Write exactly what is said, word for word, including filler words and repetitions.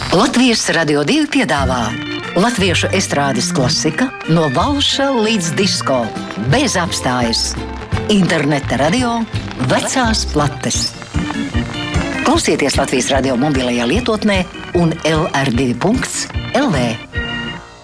Latvijas Radio divi piedāvā latviešu estrādes klasika no valša līdz disko, bez apstājas. Interneta radio vecās plates. Klausieties Latvijas Radio mobilajā lietotnē un L R divi punkts L V.